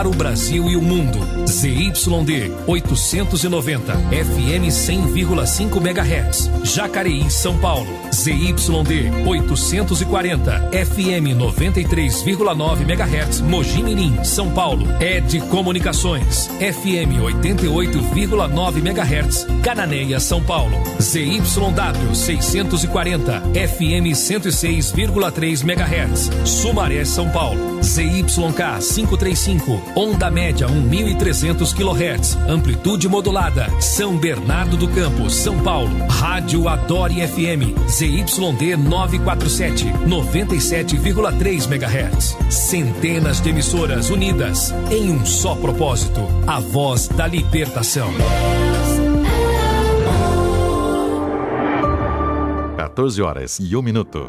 Para o Brasil e o mundo, ZYD 890, FM 100,5 MHz, Jacareí, São Paulo. ZYD 840, FM 93,9 MHz, Mogi Mirim, São Paulo. ED Comunicações, FM 88,9 MHz, Cananéia, São Paulo. ZYW 640, FM 106,3 MHz, Sumaré, São Paulo. ZYK 535, onda média 1.300 kHz, amplitude modulada, São Bernardo do Campo, São Paulo. Rádio Adore FM, ZYD 947, 97,3 MHz. Centenas de emissoras unidas em um só propósito, a voz da libertação. 14h01.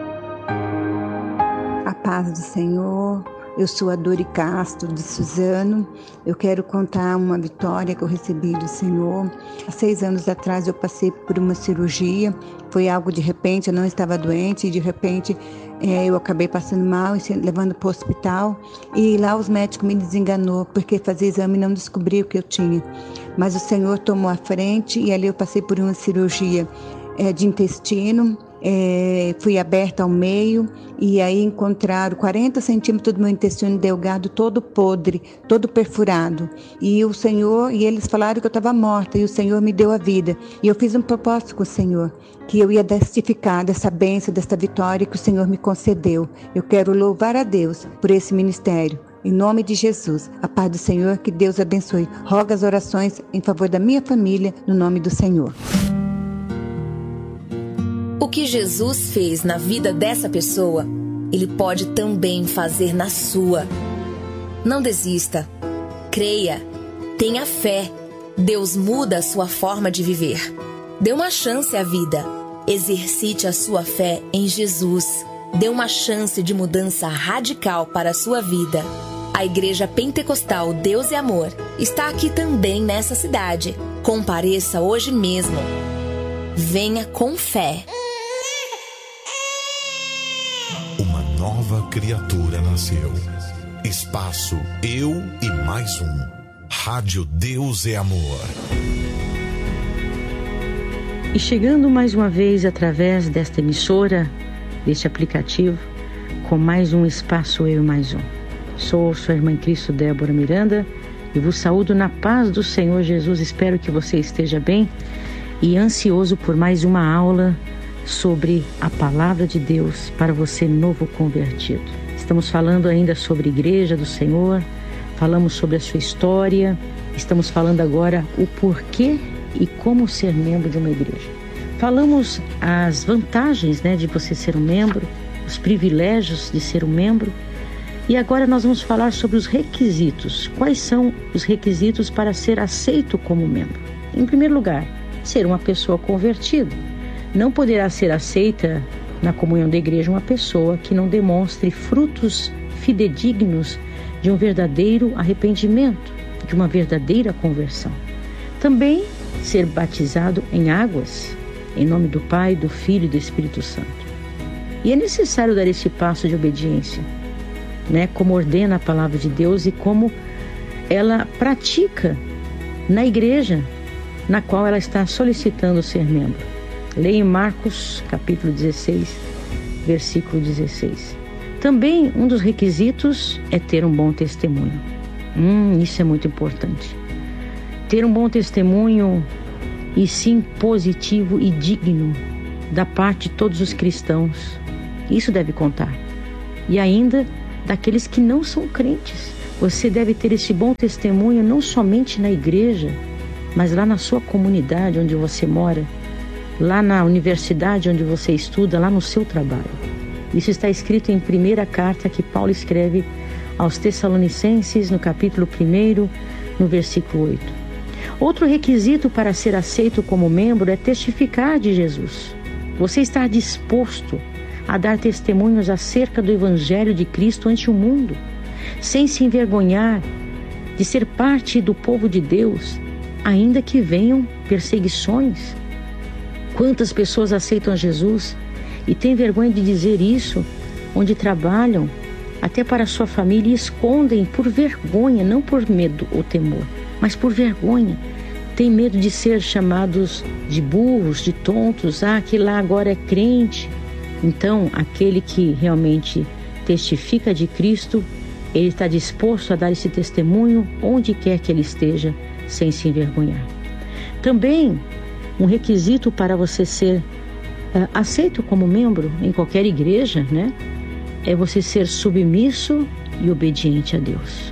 A paz do Senhor. Eu sou a Dori Castro de Suzano. Eu quero contar uma vitória que eu recebi do Senhor. Há 6 anos atrás eu passei por uma cirurgia. Foi algo de repente, eu não estava doente e de repente eu acabei passando mal e sendo levando para o hospital. E lá os médicos me desenganou porque fazer exame não descobriu o que eu tinha. Mas o Senhor tomou a frente e ali eu passei por uma cirurgia de intestino. Fui aberta ao meio e aí encontraram 40 centímetros do meu intestino delgado todo podre, todo perfurado, e o Senhor, e eles falaram que eu estava morta e o Senhor me deu a vida, e eu fiz um propósito com o Senhor que eu ia testificar dessa bênção, dessa vitória que o Senhor me concedeu. Eu quero louvar a Deus por esse ministério. Em nome de Jesus, a paz do Senhor, que Deus abençoe. Roga as orações em favor da minha família, no nome do Senhor. O que Jesus fez na vida dessa pessoa, Ele pode também fazer na sua. Não desista. Creia. Tenha fé. Deus muda a sua forma de viver. Dê uma chance à vida. Exercite a sua fé em Jesus. Dê uma chance de mudança radical para a sua vida. A Igreja Pentecostal Deus e Amor está aqui também nessa cidade. Compareça hoje mesmo. Venha com fé. Nova criatura nasceu. Espaço Eu e Mais Um. Rádio Deus é Amor. E chegando mais uma vez através desta emissora, deste aplicativo, com mais um Espaço Eu e Mais Um. Sou sua irmã em Cristo, Débora Miranda, e vos saúdo na paz do Senhor Jesus. Espero que você esteja bem e ansioso por mais uma aula sobre a palavra de Deus para você novo convertido. Estamos falando ainda sobre a Igreja do Senhor, falamos sobre a sua história, estamos falando agora o porquê e como ser membro de uma igreja. Falamos as vantagens, de você ser um membro, os privilégios de ser um membro, e agora nós vamos falar sobre os requisitos. Quais são os requisitos para ser aceito como membro? Em primeiro lugar, ser uma pessoa convertida. Não poderá ser aceita na comunhão da igreja uma pessoa que não demonstre frutos fidedignos de um verdadeiro arrependimento, de uma verdadeira conversão. Também ser batizado em águas, em nome do Pai, do Filho e do Espírito Santo. E é necessário dar esse passo de obediência, como ordena a palavra de Deus e como ela pratica na igreja na qual ela está solicitando ser membro. Leia em Marcos, capítulo 16, versículo 16. Também um dos requisitos é ter um bom testemunho. Isso é muito importante. Ter um bom testemunho, e sim positivo e digno, da parte de todos os cristãos. Isso deve contar. E ainda daqueles que não são crentes. Você deve ter esse bom testemunho não somente na igreja, mas lá na sua comunidade onde você mora, lá na universidade onde você estuda, lá no seu trabalho. Isso está escrito em primeira carta que Paulo escreve aos Tessalonicenses, no capítulo 1, no versículo 8. Outro requisito para ser aceito como membro é testificar de Jesus. Você está disposto a dar testemunhos acerca do Evangelho de Cristo ante o mundo, sem se envergonhar de ser parte do povo de Deus, ainda que venham perseguições. Quantas pessoas aceitam Jesus e têm vergonha de dizer isso, onde trabalham, até para a sua família, e escondem por vergonha, não por medo ou temor, mas por vergonha. Tem medo de ser chamados de burros, de tontos. Aquele lá agora é crente. Então, aquele que realmente testifica de Cristo, ele está disposto a dar esse testemunho onde quer que ele esteja, sem se envergonhar. Também, um requisito para você ser aceito como membro em qualquer igreja, né? É você ser submisso e obediente a Deus.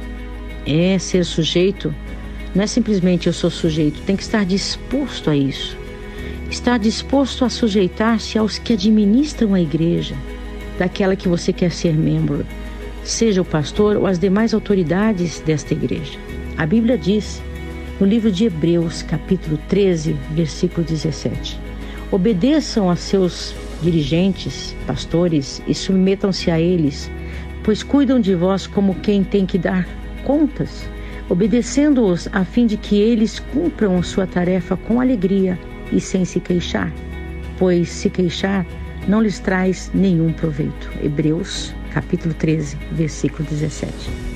É ser sujeito, não é simplesmente eu sou sujeito, tem que estar disposto a isso. Estar disposto a sujeitar-se aos que administram a igreja, daquela que você quer ser membro, seja o pastor ou as demais autoridades desta igreja. A Bíblia diz, no livro de Hebreus, capítulo 13, versículo 17, obedeçam a seus dirigentes, pastores, e submetam-se a eles, pois cuidam de vós como quem tem que dar contas, obedecendo-os a fim de que eles cumpram sua tarefa com alegria e sem se queixar, pois se queixar não lhes traz nenhum proveito. Hebreus, capítulo 13, versículo 17.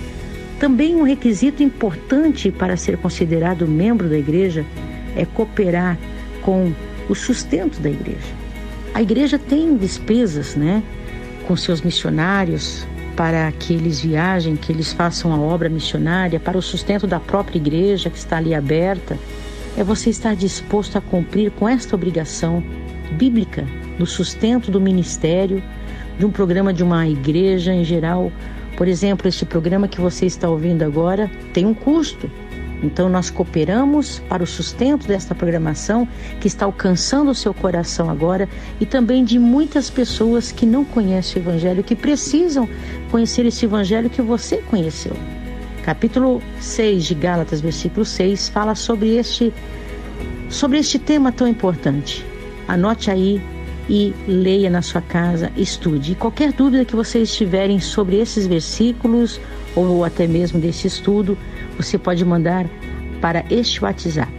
Também um requisito importante para ser considerado membro da igreja é cooperar com o sustento da igreja. A igreja tem despesas, né, com seus missionários, para que eles viajem, que eles façam a obra missionária, para o sustento da própria igreja que está ali aberta. É você estar disposto a cumprir com esta obrigação bíblica do sustento do ministério, de um programa de uma igreja em geral. Por exemplo, este programa que você está ouvindo agora tem um custo. Então nós cooperamos para o sustento desta programação que está alcançando o seu coração agora, e também de muitas pessoas que não conhecem o Evangelho, que precisam conhecer esse Evangelho que você conheceu. Capítulo 6 de Gálatas, versículo 6, fala sobre este tema tão importante. Anote aí e leia na sua casa, estude. E qualquer dúvida que vocês tiverem sobre esses versículos ou até mesmo desse estudo, você pode mandar para este WhatsApp,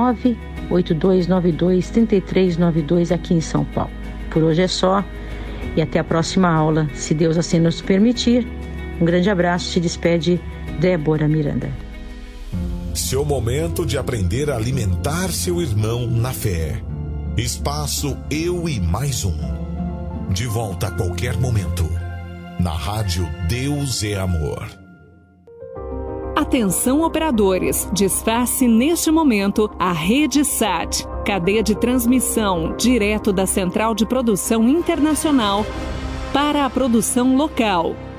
98292-3392 aqui em São Paulo. Por hoje é só e até a próxima aula, se Deus assim nos permitir. Um grande abraço, se despede Débora Miranda. Seu momento de aprender a alimentar seu irmão na fé. Espaço Eu e Mais Um. De volta a qualquer momento. Na rádio Deus é Amor. Atenção operadores, desface neste momento a Rede SAT, cadeia de transmissão direto da Central de Produção Internacional para a produção local.